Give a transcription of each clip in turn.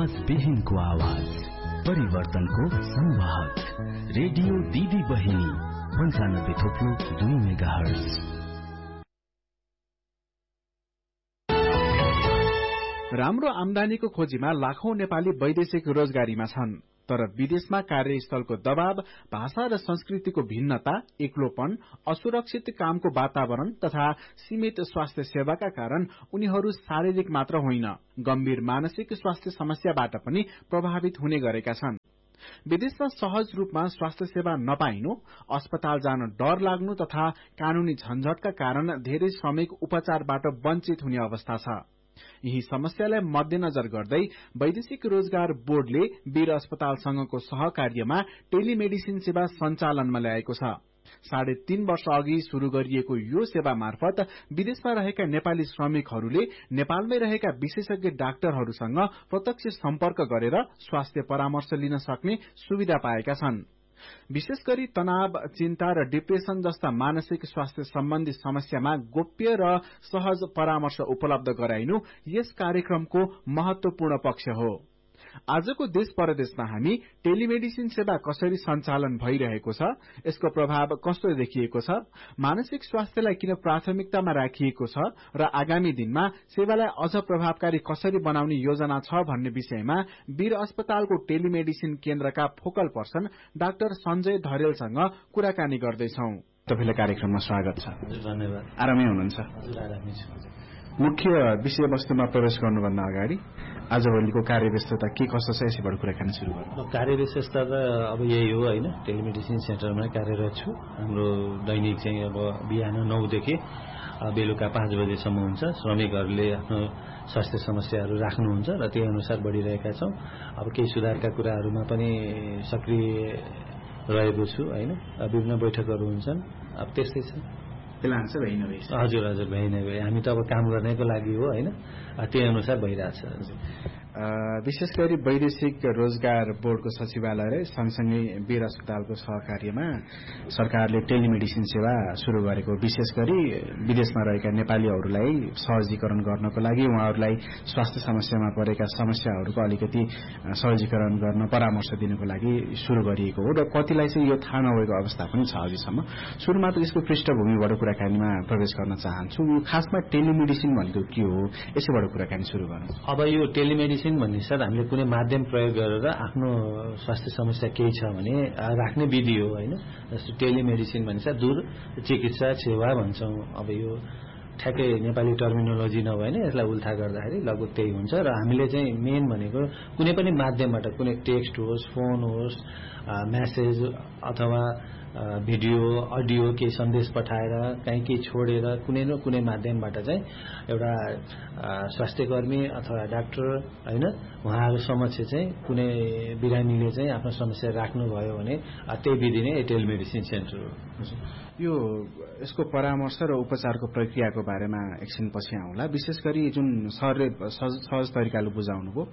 आवाज विहीनको आवाज, परिवर्तनको संवाहक, रेडियो दिदी बहिनी 95.2 मेगाहर्ज। राम्रो आम्दानीको खोजीमा लाखौं नेपाली वैदेशिक रोजगारीमा छन्, तर विदेशमा कार्यस्थलको दबाव, भाषा र संस्कृतिको भिन्नता, एक्लोपन, असुरक्षित कामको वातावरण तथा सीमित स्वास्थ्य सेवाका कारण उनीहरू शारीरिक मात्र होइन, गम्भीर मानसिक स्वास्थ्य समस्याबाट पनि प्रभावित हुने गरेका छन्। विदेशमा सहज रूपमा स्वास्थ्य सेवा नपाइनु, अस्पताल जान डर लाग्नु तथा कानूनी झन्झटका कारण धेरै श्रमिक उपचारबाट वञ्चित हुने अवस्था छ। यही समस्यालाई मध्यनजर गर्दै वैदेशिक रोजगार बोर्डले वीर अस्पतालसँगको सहकार्यमा टेलिमेडिसिन सेवा सञ्चालनमा ल्याएको छ। 3.5 वर्ष अघि शुरू गरिएको यो सेवा मार्फत विदेशमा रहेका नेपाली श्रमिकहरूले नेपालमै रहेका विशेषज्ञ डाक्टरहरूसँग प्रत्यक्ष सम्पर्क गरेर स्वास्थ्य परामर्श लिन सक्ने सुविधा पाएका छन्। विशेष गरी तनाव, चिन्ता र डिप्रेसन जस्ता मानसिक स्वास्थ्य सम्बन्धी समस्यामा गोप्य र सहज परामर्श उपलब्ध गराइनु यस कार्यक्रमको महत्वपूर्ण पक्ष हो। आजको देश परदेशमा हामी टेलिमेडिसिन सेवा कसरी सञ्चालन भइरहेको छ, यसको प्रभाव कस्तो देखिएको छ, मानसिक स्वास्थ्यलाई किन प्राथमिकतामा राखिएको छ र आगामी दिनमा सेवालाई अझ प्रभावकारी कसरी बनाउने योजना छ भन्ने विषयमा वीर अस्पतालको टेलिमेडिसिन केन्द्रका फोकल पर्सन डाक्टर सञ्जय धरेलसँग कुराकानी गर्दैछौं। तपाईलाई कार्यक्रममा स्वागत छ। धन्यवाद। आरामै हुनुहुन्छ? हजुर, आरामै छु। मुख्य विषयवस्तुमा प्रवेश गर्नुभन्दा अगाडि आजभोलिको कार्यव्यस्तता के कस्तो छ यसैबाट कुराकानी सुरु गरौँ। कार्यव्यस्तता त अब यही हो होइन, टेलिमेडिसिन सेन्टरमा कार्यरत छु। हाम्रो दैनिक चाहिँ अब बिहान 9 देखि बेलुका 5 बजेसम्म हुन्छ। श्रमिकहरूले आफ्नो स्वास्थ्य समस्याहरू राख्नुहुन्छ र त्यही अनुसार बढ़िरहेका छौँ। अब केही सुधारका कुराहरूमा पनि सक्रिय रहेको छु होइन। विभिन्न बैठकहरू हुन्छन्। अब त्यस्तै छ। हजुर हजुर, भइ नै भए। हामी त अब काम गर्नेको लागि हो होइन, त्यही अनुसार भइरहेछ। विशेष गरी वैदेशिक रोजगार बोर्डको सचिवालय र सँगसँगै वीर अस्पतालको सहकार्यमा सरकारले टेलिमेडिसिन सेवा शुरू गरेको, विशेष गरी विदेशमा रहेका नेपालीहरूलाई सहजीकरण गर्नको लागि, उहाँहरूलाई स्वास्थ्य समस्यामा परेका समस्याहरूको अलिकति सहजीकरण गर्न परामर्श दिनको लागि शुरू गरिएको हो र कतिलाई चाहिँ यो थाहा नभएको अवस्था पनि छ अझैसम्म। सुरुमा त यसको पृष्ठभूमिबाट कुराकानीमा प्रवेश गर्न चाहन्छु। यो खासमा टेलिमेडिसिन भनेको के हो, यसैबाट कुराकानी सुरु गर्नु। अब यो टेलिमेडिसिन भन्ने साथ हामीले कुनै माध्यम प्रयोग गरेर आफ्नो स्वास्थ्य समस्या केही छ भने राख्ने विधि हो होइन। जस्तो टेलिमेडिसिन भन्ने साथ दूर चिकित्सा सेवा भन्छौँ। अब यो ठ्याक्कै नेपाली टर्मिनोलोजी नभएन, यसलाई उल्था गर्दाखेरि लगभग त्यही हुन्छ। र हामीले चाहिँ मेन भनेको कुनै पनि माध्यमबाट, कुनै टेक्स्ट होस्, फोन होस्, म्यासेज अथवा भिडियो, अडियो, केही सन्देश पठाएर कहीँ केही छोडेर कुनै न कुनै माध्यमबाट चाहिँ एउटा स्वास्थ्यकर्मी अथवा डाक्टर होइन, उहाँहरू समक्ष चाहिँ कुनै बिरामीले चाहिँ आफ्नो समस्या राख्नुभयो भने त्यही विधि नै टेलिमेडिसिन सेन्टर हो। यो यसको परामर्श र उपचारको प्रक्रियाको बारेमा एकछिन पछि आउँला। विशेष गरी जुन सरले सहज तरिकाले बुझाउनुभयो,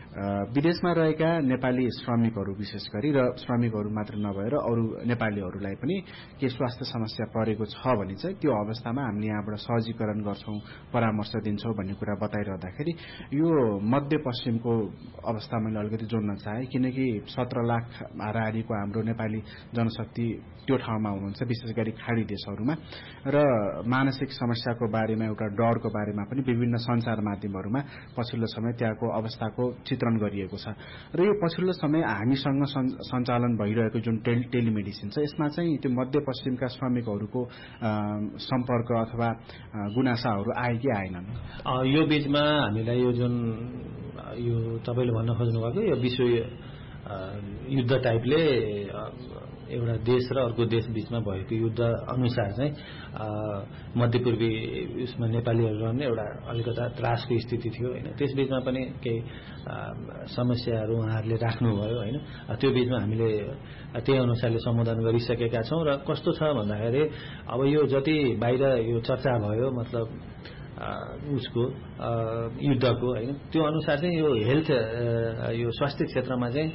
विदेशमा रहेका नेपाली श्रमिकहरू विशेष गरी र श्रमिकहरू मात्र नभएर अरू नेपालीहरूलाई पनि के स्वास्थ्य समस्या परेको छ भने चाहिँ त्यो अवस्थामा हामीले यहाँबाट सहजीकरण गर्छौं, परामर्श दिन्छौं भन्ने कुरा बताइरहँदाखेरि यो मध्यपश्चिमको अवस्था मैले अलिकति जोड्न चाहे, किनकि 17 लाख हाराहारीको हाम्रो नेपाली जनशक्ति त्यो ठाउँमा हुनुहुन्छ, विशेष गरी खाडी देशहरूमा। र मानसिक समस्याको बारेमा, एउटा डरको बारेमा पनि विभिन्न सञ्चार माध्यमहरूमा पछिल्लो समय त्यहाँको अवस्थाको चित्रण गरिएको छ। र यो पछिल्लो समय हामीसँग सञ्चालन भइरहेको जुन टेलिमेडिसिन छ, यसमा चाहिँ त्यो मध्यपश्चिमका श्रमिकहरूको सम्पर्क अथवा गुनासाहरू आए कि आएनन्? यो बीचमा हामीलाई यो जुन यो तपाईले भन्न खोज्नु भएको यो विश्व युद्ध टाइपले एउटा देश र अर्को देश बीचमा भएको युद्ध अनुसार चाहिँ मध्यपूर्वी उसमा नेपालीहरू रहने एउटा अलिकता त्रासको स्थिति थियो हैन। त्यसबीचमा पनि केही समस्याहरू उहाँहरूले राख्नुभयो हैन। त्यो बीचमा हामीले त्यही अनुसारले सम्बोधन गरिसकेका छौं। र कस्तो छ भन्दाखेरि अब यो जति बाहिर यो चर्चा भयो मतलब उसको युद्धको हैन, त्यो अनुसार चाहिँ यो हेल्थ यो स्वास्थ्य क्षेत्रमा चाहिँ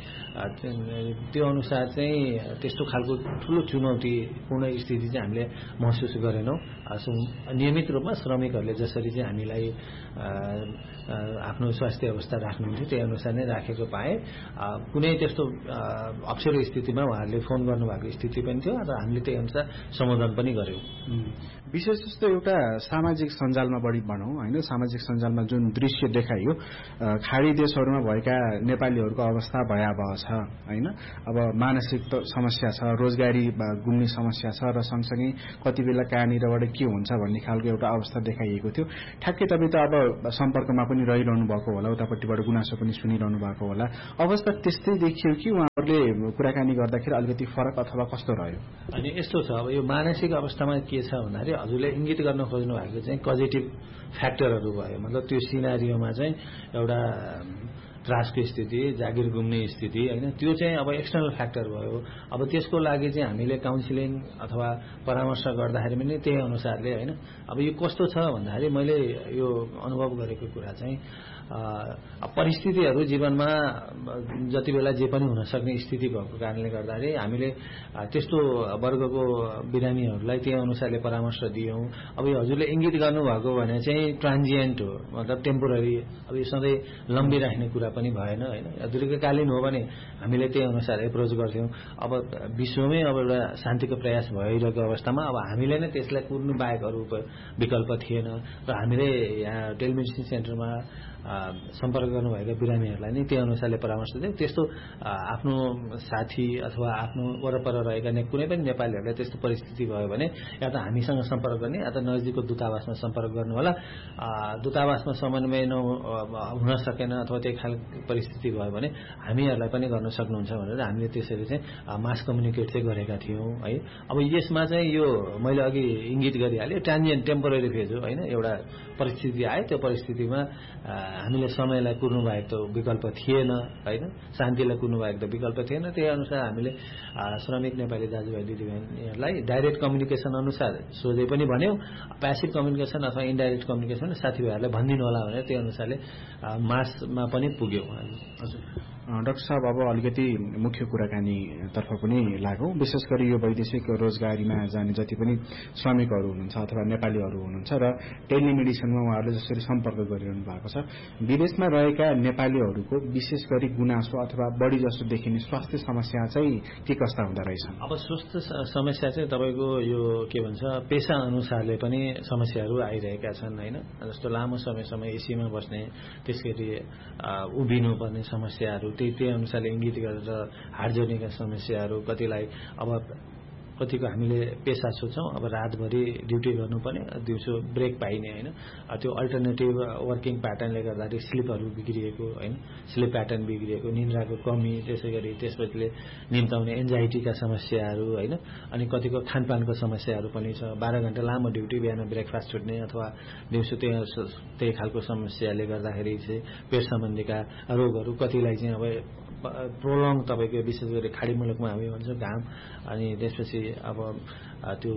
त्यो अनुसार चाहिँ त्यस्तो खालको ठूलो चुनौतीपूर्ण स्थिति चाहिँ हामीले महसुस गरेनौं। नियमित रूपमा श्रमिकहरूले जसरी चाहिँ हामीलाई आफ्नो स्वास्थ्य अवस्था राख्नुहुन्थ्यो, त्यही अनुसार नै राखेको पाएँ। कुनै त्यस्तो अप्ठ्यारो स्थितिमा उहाँहरूले फोन गर्नुभएको स्थिति पनि थियो र हामीले त्यही अनुसार सम्बोधन पनि गर्यौँ। विशेष जस्तो एउटा सामाजिक सञ्जालमा बढी भनौँ होइन, सामाजिक सञ्जालमा जुन दृश्य देखाइयो खाडी देशहरूमा भएका नेपालीहरूको अवस्था भयावह छ होइन। अब मानसिक समस्या छ, रोजगारी गुम्ने समस्या छ र सँगसँगै कति बेला कहाँनिरबाट के हुन्छ भन्ने खालको एउटा अवस्था देखाइएको थियो। ठ्याक्कै तपाईँ त अब सम्पर्कमा पनि रहिरहनु भएको होला, उतापट्टिबाट गुनासो पनि सुनिरहनु भएको होला, अवस्था त्यस्तै देखियो कि उहाँहरूले कुराकानी गर्दाखेरि अलिकति फरक अथवा कस्तो रह्यो? अनि यस्तो छ, अब यो मानसिक अवस्थामा के छ भन्दाखेरि हजुरले इङ्गित गर्न खोज्नु भएको चाहिँ पोजिटिभ फ्याक्टरहरू भयो। मतलब त्यो सिनारियोमा चाहिँ एउटा त्रासको स्थिति, जागिर गुम्ने स्थिति होइन, त्यो चाहिँ अब एक्सटर्नल फ्याक्टर भयो। अब त्यसको लागि चाहिँ हामीले काउन्सिलिङ अथवा परामर्श गर्दाखेरि पनि त्यही अनुसारले होइन। अब यो कस्तो छ भन्दाखेरि मैले यो अनुभव गरेको कुरा चाहिँ परिस्थितिहरू जीवनमा जति बेला जे पनि हुन सक्ने स्थिति भएको कारणले गर्दाखेरि हामीले त्यस्तो वर्गको बिरामीहरूलाई त्यही अनुसारले परामर्श दियौँ। अब यो हजुरले इङ्गित गर्नुभएको भने चाहिँ ट्रान्जिएन्ट हो, मतलब टेम्पोररी, अब यो सधैँ लम्बी राख्ने कुरा पनि भएन होइन। दीर्घकालीन हो भने हामीले त्यही अनुसार एप्रोच गर्थ्यौँ। अब विश्वमै अब एउटा शान्तिको प्रयास भइरहेको अवस्थामा अब हामीले नै त्यसलाई कुर्नु बाहेक अरू विकल्प थिएन र हामीले यहाँ टेलिमेडिसिन सेन्टरमा सम्पर्क गर्नुभएका बिरामीहरूलाई नै त्यही अनुसारले परामर्श दियौँ। त्यस्तो आफ्नो साथी अथवा आफ्नो वरपर रहेका कुनै पनि नेपालीहरूलाई त्यस्तो परिस्थिति भयो भने या त हामीसँग सम्पर्क गर्ने या त नजिकको दूतावासमा सम्पर्क गर्नु होला। दूतावासमा समन्वय हुन सकेन अथवा त्यही खालको परिस्थिति भयो भने हामीहरूलाई पनि गर्न सक्नुहुन्छ भनेर हामीले त्यसरी चाहिँ मास कम्युनिकेट चाहिँ गरेका थियौँ है। अब यसमा चाहिँ यो मैले अघि इङ्गित गरिहालेँ, ट्रान्जिएन्ट टेम्पोररी फेज हो होइन। एउटा परिस्थिति आयो, त्यो परिस्थितिमा हामीले समयलाई कुर्नु बाहेक त विकल्प थिएन होइन, शान्तिलाई कुर्नु बाहेक त विकल्प थिएन। त्यही अनुसार हामीले श्रमिक नेपाली दाजुभाइ दिदीबहिनीहरूलाई डाइरेक्ट कम्युनिकेसन अनुसार सोझै पनि भन्यौँ, प्यासिभ कम्युनिकेसन अथवा इन्डाइरेक्ट कम्युनिकेसन साथीभाइहरूलाई भनिदिनु होला भनेर त्यही अनुसारले मासमा पनि पुग्यौँ। हजुर डाक्टर साहब, अब अलिकति मुख्य कुराकानीतर्फ पनि लागौँ। विशेष गरी यो वैदेशिक रोजगारीमा जाने जति पनि श्रमिकहरू हुनुहुन्छ अथवा नेपालीहरू हुनुहुन्छ र टेलिमेडिसिनमा उहाँहरूले जसरी सम्पर्क गरिरहनु भएको छ, विदेशमा रहेका नेपालीहरूको विशेष गरी गुनासो अथवा बढी जसो देखिने स्वास्थ्य समस्या चाहिँ के कस्ता हुँदो रहेछन्? अब स्वास्थ्य समस्या चाहिँ तपाईँको यो के भन्छ पेसा अनुसारले पनि समस्याहरू आइरहेका छन् होइन। जस्तो लामो समयसम्म एसीमा बस्ने, त्यसरी उभिनुपर्ने समस्याहरू, त्यही अनुसारले इङ्गित गरेर हाड जोड्नेका समस्याहरू, कतिलाई अब कतिको हामीले पेसा सोच्छौँ अब रातभरि ड्युटी गर्नुपर्ने, दिउँसो ब्रेक पाइने होइन। त्यो अल्टरनेटिभ वर्किङ प्याटर्नले गर्दाखेरि स्लिपहरू बिग्रिएको होइन, स्लिप प्याटर्न बिग्रिएको, निन्द्राको कमी, त्यसै गरी त्यसपछिले निम्ताउने एन्जाइटीका समस्याहरू होइन। अनि कतिको खानपानको समस्याहरू पनि छ। 12 घण्टा लामो ड्युटी, बिहान ब्रेकफास्ट छुट्ने अथवा दिउँसो त्यही खालको समस्याले गर्दाखेरि चाहिँ पेट सम्बन्धीका रोगहरू, कतिलाई चाहिँ अब प्रोलङ तपाईँको विशेष गरी खाडी मुलुकमा हामी भन्छौँ घाम, अनि त्यसपछि अब त्यो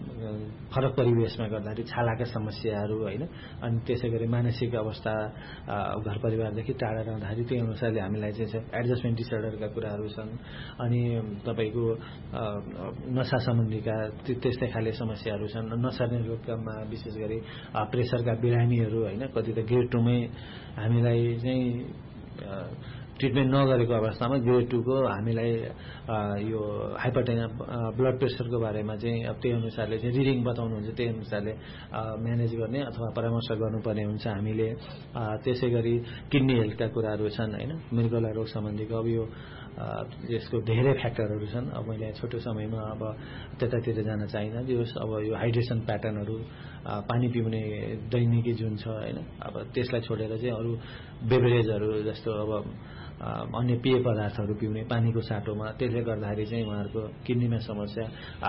फरक परिवेशमा गर्दाखेरि छालाका समस्याहरू होइन। अनि त्यसै गरी मानसिक अवस्था घर परिवारदेखि टाढा रहँदाखेरि त्यही अनुसारले हामीलाई चाहिँ एडजस्टमेन्ट डिसअर्डरका कुराहरू छन्। अनि तपाईँको नसा सम्बन्धीका त्यस्तै खाले समस्याहरू छन्। नसर्ने रोगमा विशेष गरी प्रेसरका बिरामीहरू होइन, कति त ग्रेड 2 मै हामीलाई चाहिँ ट्रिटमेन्ट नगरेको अवस्थामा ग्रेड 2 को हामीलाई यो हाइपरटेन्सन ब्लड प्रेसरको बारेमा चाहिँ अब त्यही अनुसारले चाहिँ रिडिङ बताउनुहुन्छ, त्यही अनुसारले म्यानेज गर्ने अथवा परामर्श गर्नुपर्ने हुन्छ हामीले। त्यसै गरी किडनी हेल्थका कुराहरू छन् होइन, मृगौला रोग सम्बन्धीको अब यो यसको धेरै फ्याक्टरहरू छन्। अब मैले छोटो समयमा अब त्यतातिर जान चाहिनँ। अब यो हाइड्रेसन प्याटर्नहरू, पानी पिउने दैनिकी जुन छ होइन, अब त्यसलाई छोडेर चाहिँ अरू बेभरेजहरू जस्तो अब अन्य पेय पदार्थहरू पिउने पानीको साटोमा, त्यसले गर्दाखेरि चाहिँ उहाँहरूको किडनीमा समस्या,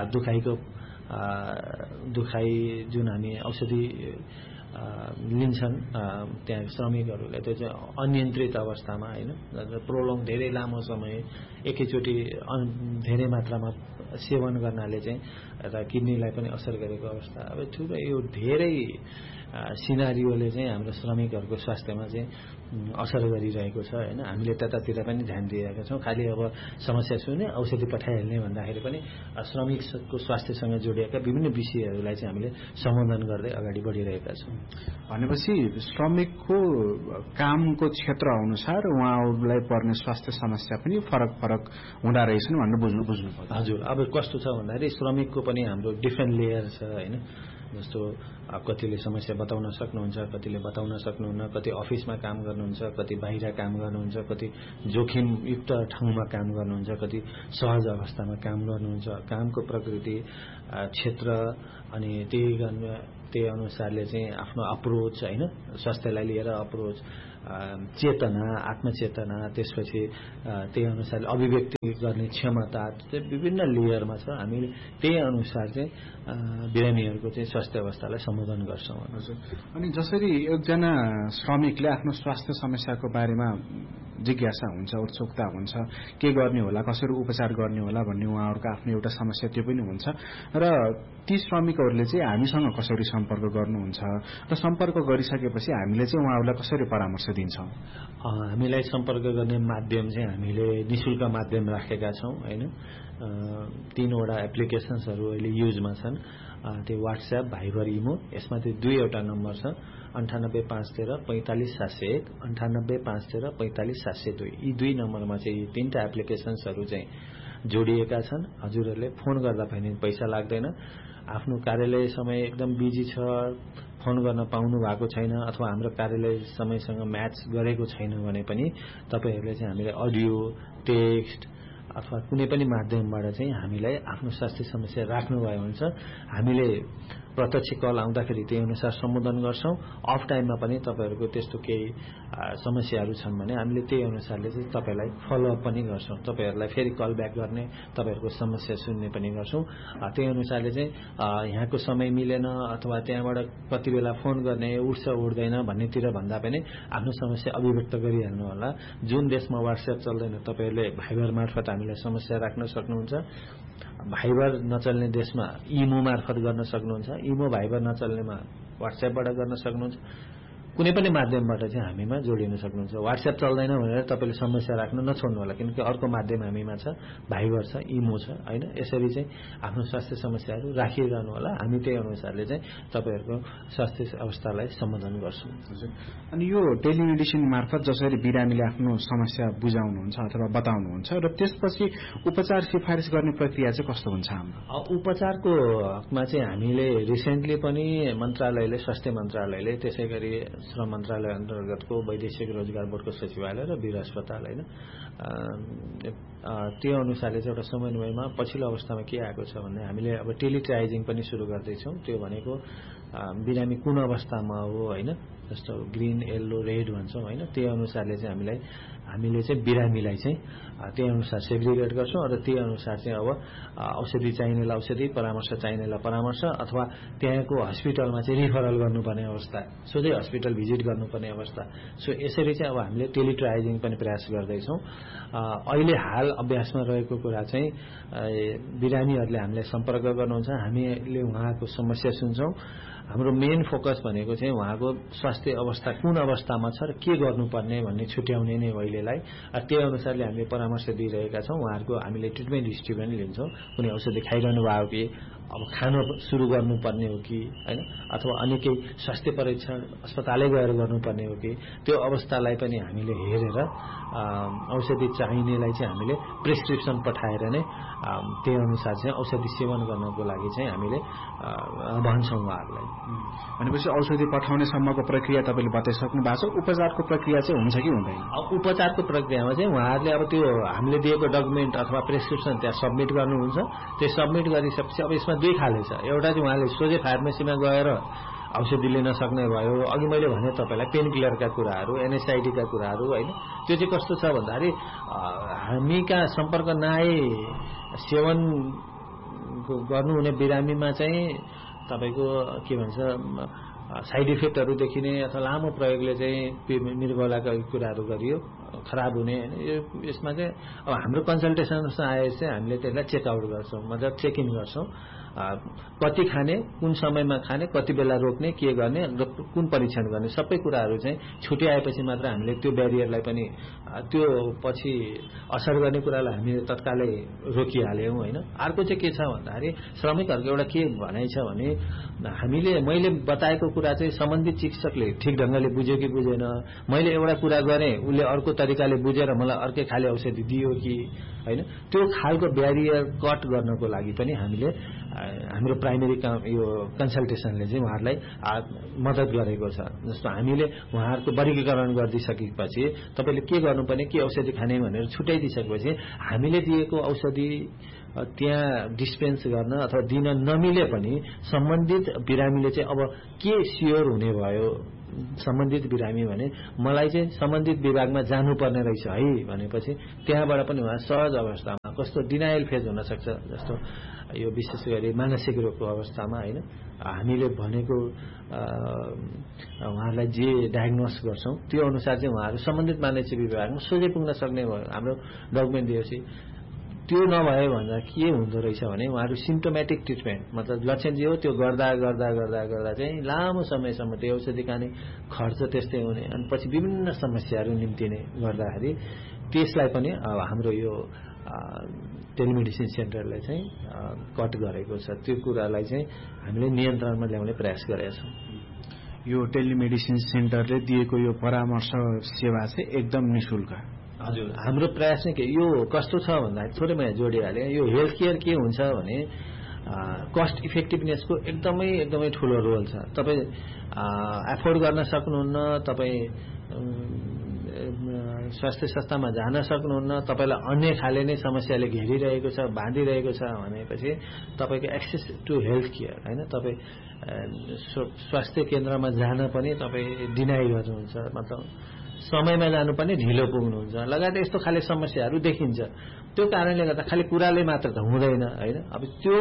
दुखाइ जुन हामी औषधि लिन्छन् त्यहाँ श्रमिकहरूले, त्यो चाहिँ अनियन्त्रित अवस्थामा होइन, प्रोलङ धेरै लामो समय एकैचोटि धेरै मात्रामा सेवन गर्नाले चाहिँ र किडनीलाई पनि असर गरेको अवस्था। अब थुप्रै यो धेरै सिनारियोले चाहिँ हाम्रो श्रमिकहरूको स्वास्थ्यमा चाहिँ असर गरिरहेको छ हैन। हामीले त्यतातिर पनि ध्यान दिएका छौँ। खालि अब समस्या सुन्ने औषधि पठाइहाल्ने भन्दाखेरि पनि श्रमिकको स्वास्थ्यसँग जोडिएका विभिन्न विषयहरूलाई चाहिँ हामीले सम्बोधन गर्दै अगाडि बढिरहेका छौँ। भनेपछि श्रमिकको कामको क्षेत्र अनुसार उहाँहरूलाई पर्ने स्वास्थ्य समस्या पनि फरक फरक हुँदा रहेछन् भनेर बुझ्नु पर्छ। हजुर, अब कस्तो छ भन्दाखेरि श्रमिकको पनि हाम्रो डिफ्रेन्ट लेयर छ हैन। जस्तो कतिले समस्या बताउन सक्नुहुन्छ, कतिले बताउन सक्नुहुन्न, कति अफिसमा काम गर्नुहुन्छ, कति बाहिर काम गर्नुहुन्छ, कति जोखिमयुक्त ठाउँमा काम गर्नुहुन्छ, कति सहज अवस्थामा काम गर्नुहुन्छ। कामको प्रकृति, क्षेत्र अनि त्यही अनुसारले चाहिँ आफ्नो अप्रोच हैन, स्वास्थ्यलाई लिएर अप्रोच, चेतना, आत्मचेतना, त्यसपछि त्यही अनुसारले अभिव्यक्ति गर्ने क्षमता, विभिन्न लेयरमा छ। हामीले त्यही अनुसार चाहिँ बिरामीहरूको चाहिँ स्वास्थ्य अवस्थालाई सम्बोधन गर्छौँ। अनि जसरी एकजना श्रमिकले आफ्नो स्वास्थ्य समस्याको बारेमा जिज्ञासा हुन्छ, उत्सुकता हुन्छ, के गर्ने होला, कसरी उपचार गर्ने होला भन्ने उहाँहरूको आफ्नो एउटा समस्या त्यो पनि हुन्छ र ती श्रमिकहरूले चाहिँ हामीसँग कसरी सम्पर्क गर्नुहुन्छ र सम्पर्क गरिसकेपछि हामीले चाहिँ उहाँहरूलाई कसरी परामर्श दिन्छौँ? हामीलाई सम्पर्क गर्ने माध्यम चाहिँ हामीले निःशुल्क माध्यम राखेका छौँ हैन। 3वटा एप्लिकेशन्सहरू अहिले युजमा छन्। त्यो व्हाट्सएप, भाइबर, इमो। यसमा त्यो 2वटा नम्बर छ, 98 513 45 701, 98 513 45 702। यी 2 नम्बरमा चाहिँ यी 3टा एप्लिकेशन्सहरू चाहिँ जोडिएका छन्। हजुरहरूले फोन गर्दा पनि पैसा लाग्दैन। आफ्नो कार्यालय समय एकदम बिजी छ, फोन गर्न पाउनु भएको छैन अथवा हाम्रो कार्यालय समयसँग म्याच गरेको छैन भने पनि तपाईहरुले चाहिँ हामीले अडियो, टेक्स्ट अथवा कुनै पनि माध्यमबाट चाहिँ हामीलाई आफ्नो स्वास्थ्य समस्या राख्नुभयो भने हामीले प्रत्यक्ष कल आउँदाखेरि त्यही अनुसार सम्बोधन गर्छौं। अफ टाइममा पनि तपाईहरुको त्यस्तो केही समस्याहरू छन् भने हामीले त्यही अनुसारले चाहिँ तपाईलाई फलो अप पनि गर्छौं। तपाईहरुलाई फेरि कल ब्याक गर्ने, तपाईहरुको समस्या सुन्ने पनि गर्छौं। त्यही अनुसारले चाहिँ यहाँको समय मिलेन अथवा त्यहाँबाट कति बेला फोन गर्ने, उठ्छ उठ्दैन भन्नेतिर भन्दा पनि आफ्नो समस्या अभिव्यक्त गरिहाल्नु होला। जुन देशमा व्हाट्सएप चल्दैन तपाईहरुले भाइबर मार्फत हामीलाई समस्या राख्न सक्नुहुन्छ। भाइबर नचल्ने देशमा इमो मार्फत गर्न सक्नुहुन्छ। इमो भाइबर नचल्नेमा व्हाट्सएपबाट गर्न सक्नुहुन्छ। कुनै पनि माध्यमबाट चाहिँ हामीमा जोडिन सक्नुहुन्छ। व्हाट्सएप चल्दैन भनेर तपाईले समस्या राख्न नछोड्नु होला, किनकि अर्को माध्यम हामीमा छ, भाइबर छ, इमो छ हैन। यसरी चाहिँ आफ्नो स्वास्थ्य समस्याहरू राखिरहनु होला। हामी त्यही अनुसारले चाहिँ तपाईहरुको स्वास्थ्य अवस्थालाई सम्बोधन गर्छौं। अनि यो टेलिमेडिसिन मार्फत जसरी बिरामीले आफ्नो समस्या बुझाउनुहुन्छ अथवा बताउनुहुन्छ र त्यसपछि उपचार सिफारिस गर्ने प्रक्रिया चाहिँ कस्तो हुन्छ हाम्रो? उपचारको हकमा चाहिँ हामीले रिसेन्टली पनि मन्त्रालयले, स्वास्थ्य मन्त्रालयले, त्यसैगरी श्रम मन्त्रालय अन्तर्गतको वैदेशिक रोजगार बोर्डको सचिवालय र वीर अस्पताल हैन, त्यो अनुसारले चाहिँ एउटा समन्वयमा पछिल्लो अवस्थामा के आएको छ भन्दा हामीले अब टेलिट्राइजिङ पनि सुरु गर्दैछौँ। त्यो भनेको बिरामी कुन अवस्थामा हो हैन, जस्तो ग्रीन, येल्लो, रेड भन्छौँ हैन, त्यही अनुसारले चाहिँ हामीले चाहिँ बिरामीलाई चाहिँ त्यही अनुसार सेग्रिगेट गर्छौं र त्यही अनुसार चाहिँ अब औषधि चाहिनेलाई औषधि, परामर्श चाहिनेलाई परामर्श अथवा त्यहाँको हस्पिटलमा चाहिँ रिफरल गर्नुपर्ने अवस्था, सोझै हस्पिटल भिजिट गर्नुपर्ने अवस्था। सो यसरी चाहिँ अब हामीले टेलिट्राइजिङ पनि प्रयास गर्दैछौँ। अहिले हाल अभ्यासमा रहेको कुरा चाहिँ बिरामीहरूले हामीलाई सम्पर्क गर्नुहुन्छ, हामीले उहाँको समस्या सुन्छौं। हाम्रो मेन फोकस भनेको चाहिँ उहाँको स्वास्थ्य अवस्था कुन अवस्थामा छ र के गर्नुपर्ने भन्ने छुट्याउने नै अहिलेलाई। त्यही अनुसारले हामीले परामर्श दिइरहेका छौं। उहाँहरूको हामीले ट्रिटमेन्ट हिस्ट्री पनि लिन्छौं। कुनै औषधि खाइरहनु भएको कि अब खान सुरु गर्नुपर्ने हो कि हैन, अथवा अन्य केही स्वास्थ्य परीक्षण अस्पतालै गएर गर्नुपर्ने हो कि, त्यो अवस्थालाई पनि हामीले हेरेर औषधि चाहिनेलाई चाहिँ हामीले प्रेस्क्रिप्सन पठाएर नै त्यही अनुसार चाहिँ औषधि सेवन गर्नको लागि चाहिँ हामीले भन्छौं उहाँहरूलाई। भनेपछि औषधि पठाउने सम्मको प्रक्रिया तपाईले बताइसक्नु भएको छ। उपचारको प्रक्रिया चाहिँ हुन्छ कि हुँदैन? उपचारको प्रक्रियामा चाहिँ उहाँहरूले अब त्यो हामीले दिएको डकुमेन्ट अथवा प्रेस्क्रिप्सन त्यहाँ सबमिट गर्नुहुन्छ। त्यो सबमिट गरिसकेपछि अब यसमा दुई खाले छ। एउटा चाहिँ उहाँले सोझै फार्मेसीमा गएर औषधि लिन सक्ने भयो। अघि मैले भने तपाईलाई पेन किलरका कुराहरू, एनएसआइडी का कुराहरू हैन, त्यो चाहिँ कस्तो छ भन्दाखेरि हामी कहाँ सम्पर्क नआए सेवन गर्नुहुने बिरामीमा चाहिँ तपाईको के भन्छ साइड इफेक्टहरू देखिने अथवा लामो प्रयोगले चाहिँ मृगौलाका कुराहरू गरियो खराब हुने हैन यसमा चाहिँ अब हाम्रो कन्सल्टेसनमा आए चाहिँ हामीले त्यसलाई चेकआउट गर्छौँ मतलब चेक इन गर्छौँ कति खाने कुन समयमा खाने कति बेला रोक्ने के गर्ने र कुन परीक्षण गर्ने सबै कुराहरू चाहिँ छुट्टै आएपछि मात्र हामीले त्यो ब्यारियरलाई पनि त्यो पछि असर गर्ने कुरालाई हामीले तत्कालै रोकिहाल्यौँ हैन अर्को चाहिँ के छ भन्दाखेरि श्रमिकहरूको एउटा के भनाइ छ भने हामीले मैले बताएको कुरा चाहिँ सम्बन्धित चिकित्सकले ठिक ढंगले बुझ्यो कि बुझेन मैले एउटा कुरा गरेँ उले अर्को तरिकाले बुझेर मलाई अर्कै खाले औषधि दियो कि हैन त्यो खालको ब्यारियर कट गर्नको लागि पनि हामीले हाम्रो प्राइमेरी यो कन्सल्टेसनले चाहिँ उहाँहरूलाई मद्दत गरेको छ जस्तो हामीले उहाँहरूको वर्गीकरण गरिदिसकेपछि तपाईले के गर्नुपर्ने के औषधि खाने भनेर छुट्याइदिसकेपछि हामीले दिएको औषधि त्यहाँ डिस्पेन्स गर्न अथवा दिन नमिले पनि सम्बन्धित बिरामीले चाहिँ अब के स्योर हुने भयो सम्बन्धित बिरामी भने मलाई चाहिँ सम्बन्धित विभागमा जानुपर्ने रहेछ है भनेपछि त्यहाँबाट पनि उहाँ सहज अवस्थामा कस्तो डिनायल फेज हुन सक्छ जस्तो यो विशेष गरी मानसिक रोगको अवस्थामा हैन हामीले भनेको उहाँलाई जे डायग्नोस गर्छौं त्यो अनुसार चाहिँ उहाँहरू सम्बन्धित मानसिक विभागमा सोझै पुग्न सक्ने भयो हाम्रो डकुमेन्ट दिएपछि त्यो नभए भन्दा के हुँदो रहेछ भने उहाँहरू सिम्प्टोमेटिक ट्रिटमेन्ट मतलब लक्षण जे हो त्यो गर्दा गर्दा गर्दा गर्दा चाहिँ लामो समयसम्म त्यो औषधि खाने खर्च त्यस्तै हुने अनि पछि विभिन्न समस्याहरू निम्तिने गर्दाखेरि त्यसलाई पनि हाम्रो यो टेलिमेडिसिन सेन्टरले चाहिँ कट गरेको छ त्यो कुरालाई चाहिँ हामीले नियन्त्रणमा ल्याउने प्रयास गरेका छौं यो टेलिमेडिसिन सेन्टरले दिएको यो परामर्श सेवा चाहिँ एकदम निशुल्क हजुर हाम्रो प्रयास नै के यो कस्तो छ भन्दा थोरै मैले जोडिहालेँ यो हेल्थ केयर के हुन्छ भने कस्ट इफेक्टिभनेसको एकदमै ठूलो रोल छ तपाई एफोर्ड गर्न सक्नुहुन्न तपाई स्वास्थ्य संस्थामा जान सक्नुहुन्न तपाईलाई अन्य खाले नै समस्याले घेरिरहेको छ बाँधिरहेको छ भनेपछि तपाईको एक्सेस टु हेल्थ केयर हैन तपाई स्वास्थ्य केन्द्रमा जान पनि तपाई डिनाइ गर्नुहुन्छ मतलब समयमा जानु पनि ढिलो पुग्नुहुन्छ लगायत यस्तो खाले समस्याहरू देखिन्छ त्यो कारणले गर्दा खाली कुराले मात्र त हुँदैन हैन अब त्यो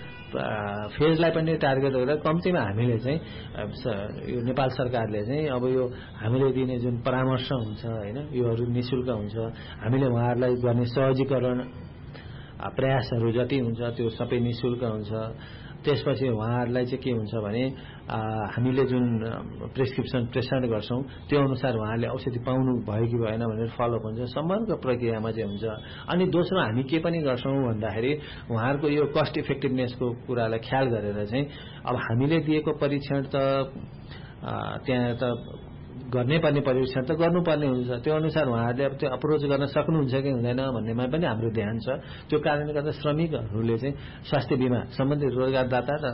फेजलाई पनि टार्गेट गरेर कम्तीमा हामीले चाहिँ यो नेपाल सरकारले चाहिँ अब यो हामीले दिने जुन परामर्श हुन्छ हैन योहरू निशुल्क हुन्छ हामीले उहाँहरूलाई गर्ने सहजीकरण प्रयासहरू जति हुन्छ त्यो सबै निशुल्क हुन्छ त्यसपछि उहाँहरूलाई चाहिँ के हुन्छ भने हामीले जुन प्रेस्क्रिप्सन प्रेषण गर्छौं त्यो अनुसार उहाँले औषधि पाउनु भयो कि भएन भनेर फलोअप हुन्छ समग्र प्रक्रियामा चाहिँ हुन्छ अनि दोस्रो हामी के पनि गर्छौं भन्दाखेरि उहाँहरूको यो कस्ट इफेक्टिभनेसको कुरालाई ख्याल गरेर चाहिँ अब हामीले दिएको परीक्षण त त्यहाँ त गर्ने पर्ने परीक्षण त गर्नुपर्ने हुन्छ त्यो अनुसार उहाँहरूले अब त्यो अप्रोच गर्न सक्नुहुन्छ कि हुँदैन भन्नेमा पनि हाम्रो ध्यान छ त्यो कारणले गर्दा श्रमिकहरूले चाहिँ स्वास्थ्य बीमा सम्बन्धित रोजगारदाता र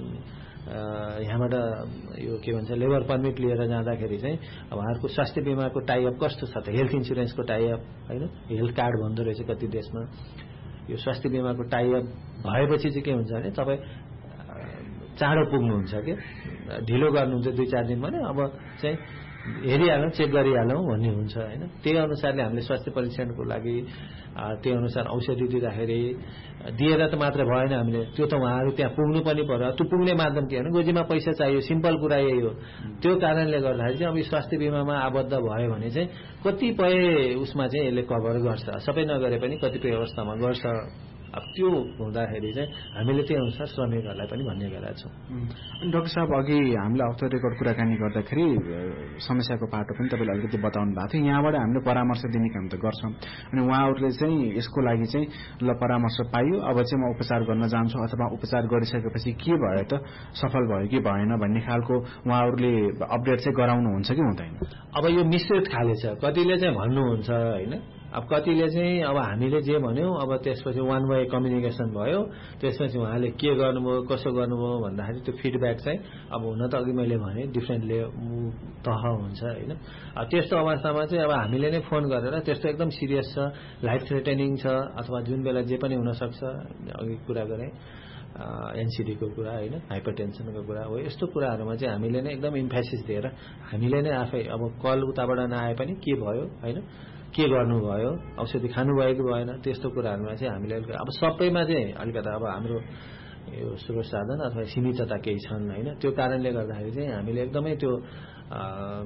यहाँबाट यो के भन्छ लेबर पर्मिट लिएर जाँदाखेरि चाहिँ अब उहाँहरूको स्वास्थ्य बीमाको टाइअप कस्तो छ त हेल्थ इन्स्योरेन्सको टाइअप हैन हेल्थ कार्ड भन्दो रहेछ कति देशमा यो स्वास्थ्य बीमाको टाइअप भएपछि चाहिँ के हुन्छ भने तपाई चाँडो पुग्नुहुन्छ के ढिलो गर्नुहुन्छ 2-4 दिन भने अब चाहिँ हेरिहालौं चेक गरिहालौं भन्ने हुन्छ हैन त्यही अनुसारले हामीले स्वास्थ्य परीक्षणको लागि त्यही अनुसार औषधि दिँदाखेरि दिएर त मात्र भएन हामीले त्यो त उहाँहरू त्यहाँ पुग्नु पनि पर्यो त्यो पुग्ने माध्यम के हो गोजीमा पैसा चाहियो सिम्पल कुरा यही हो त्यो कारणले गर्दाखेरि चाहिँ अब स्वास्थ्य बीमामा आबद्ध भयो भने चाहिँ कतिपय उसमा चाहिँ यसले कभर गर्छ सबै नगरे पनि कतिपय अवस्थामा गर्छ अब त्यो हुँदाखेरि चाहिँ हामीले त्यही अनुसार श्रमिकहरूलाई पनि भन्ने गरेका छौं अनि डाक्टर साहब अघि हामीले अफ द रेकर्ड कुराकानी गर्दाखेरि समस्याको पाटो पनि तपाईले अलिकति बताउनु भएको थियो यहाँबाट हामीले परामर्श दिने काम त गर्छौं अनि उहाँहरूले चाहिँ यसको लागि चाहिँ ल परामर्श पाइयो अब चाहिँ म उपचार गर्न जान्छु अथवा उपचार गरिसकेपछि के भयो त सफल भयो कि भएन भन्ने खालको उहाँहरूले अपडेट चाहिँ गराउनुहुन्छ कि हुँदैन अब यो मिश्रित खाले छ कतिले चाहिँ भन्नुहुन्छ हैन अब कतिले चाहिँ अब हामीले जे भन्यौ अब त्यसपछि वान वे कम्युनिकेसन भयो त्यसपछि उहाँले के गर्नुभयो कसो गर्नुभयो भन्दाखेरि त्यो फिडब्याक चाहिँ अब हुन त अघि मैले भने डिफरेन्ट तह हुन्छ हैन त्यस्तो अवस्थामा चाहिँ अब हामीले नै फोन गरेर त्यस्तो एकदम सिरियस छ लाइफ थ्रेटनिङ छ अथवा जुन बेला जे पनि हुन सक्छ अघि कुरा गरे एनसीडी को कुरा हैन हाइपरटेन्सनको कुरा हो यस्तो कुराहरुमा चाहिँ हामीले नै एकदम इम्फेसिस दिएर हामीले नै आफै अब कल उताबाट नआए पनि के भयो हैन के गर्नुभयो औषधि खानु भयो कि भएन त्यस्तो कुराहरुमा चाहिँ हामीले अब सबैमा चाहिँ अलिकति अब हाम्रो यो स्रोत साधन अथवा सीमितता केही छन् हैन त्यो कारणले गर्दाखेरि चाहिँ हामीले एकदमै त्यो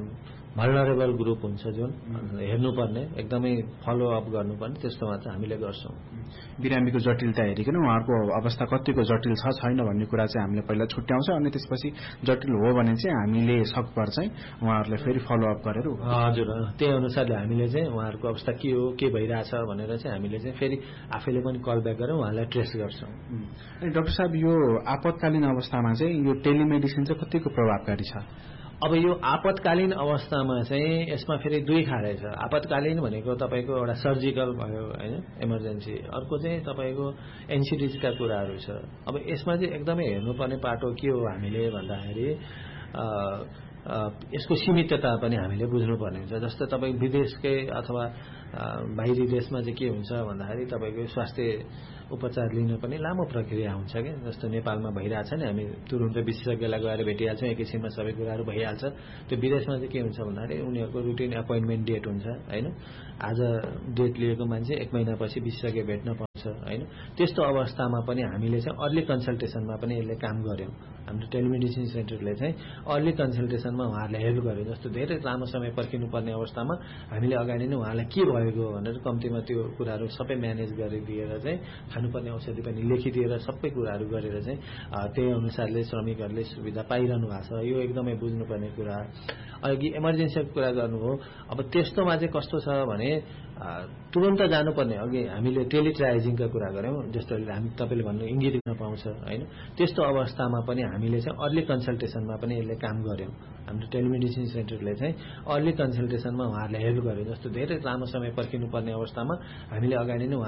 भल्नरेबल ग्रुप हुन्छ जुन हेर्नुपर्ने एकदमै फलोअप गर्नुपर्ने त्यस्तोमा चाहिँ हामीले गर्छौँ। बिरामीको जटिलता हेरिकन उहाँहरूको अवस्था कतिको जटिल छ छैन भन्ने कुरा चाहिँ हामीले पहिला छुट्याउँछ अनि त्यसपछि जटिल हो भने चाहिँ हामीले सकभर चाहिँ उहाँहरूलाई फेरि फलोअप गरेर हजुर त्यही अनुसारले हामीले चाहिँ उहाँहरूको अवस्था के हो के भइरहेछ भनेर चाहिँ हामीले चाहिँ फेरि आफैले पनि कल ब्याक गरेर उहाँलाई ट्रेस गर्छौँ। अनि डाक्टर साहब यो आपतकालीन अवस्थामा चाहिँ यो टेलिमेडिसिन चाहिँ कतिको प्रभावकारी छ? अब यो आपतकालीन अवस्थामा चाहिँ यसमा फेरि दुई खाले छ। आपतकालीन भनेको तपाईँको एउटा सर्जिकल भयो होइन इमर्जेन्सी, अर्को चाहिँ तपाईँको एनसिडिजका कुराहरू छ। अब यसमा चाहिँ एकदमै हेर्नुपर्ने पाटो के हो हामीले भन्दाखेरि यसको सीमितता पनि हामीले बुझ्नुपर्ने हुन्छ। जस्तो तपाईँ विदेशकै अथवा बाहिरी देशमा चाहिँ के हुन्छ भन्दाखेरि तपाईँको स्वास्थ्य उपचार लिन पनि लामो प्रक्रिया हुन्छ क्या। जस्तो नेपालमा भइरहेछ नि, हामी तुरुन्त विशेषज्ञलाई गएर भेटिहाल्छौँ, एकैछिनमा सबै कुराहरू भइहाल्छ। त्यो विदेशमा चाहिँ के हुन्छ भन्दाखेरि उनीहरूको रुटिन एपोइन्टमेन्ट डेट हुन्छ होइन। आज डेट लिएको मान्छे 1 महिनापछि विशेषज्ञ भेट्न पाउँछ होइन। त्यस्तो अवस्थामा पनि हामीले चाहिँ अर्ली कन्सल्टेसनमा पनि यसले काम गर्यौँ। हाम्रो टेलिमेडिसिन सेन्टरले चाहिँ अर्ली कन्सल्टेसनमा उहाँहरूलाई हेल्प गर्यो। जस्तो धेरै लामो समय पर्खिनुपर्ने अवस्थामा हामीले अगाडि नै उहाँलाई के भएको भनेर कम्तीमा त्यो कुराहरू सबै म्यानेज गरिदिएर चाहिँ खानुपर्ने औषधि पनि लेखिदिएर सबै कुराहरू गरेर चाहिँ त्यही अनुसारले श्रमिकहरूले सुविधा पाइरहनु भएको छ। यो एकदमै बुझ्नुपर्ने कुरा। अघि इमर्जेन्सीको कुरा गर्नुभयो। अब त्यस्तोमा चाहिँ कस्तो छ भने तुरन्त जानुपर्ने, अघि हामीले टेलिट्राइजिङका कुरा गऱ्यौँ, जस्तो हामी तपाईँले भन्नु इङ्गित गर्न पाउँछ होइन। त्यस्तो अवस्थामा पनि हामीले चाहिँ अर्ली कन्सल्टेसनमा पनि यसले काम गर्यौँ। हाम्रो टेलिमेडिसिन सेन्टरले चाहिँ अर्ली कन्सल्टेसनमा उहाँहरूलाई हेल्प गर्यो। जस्तो धेरै लामो समय पर्खिनुपर्ने अवस्थामा हामीले अगाडि नै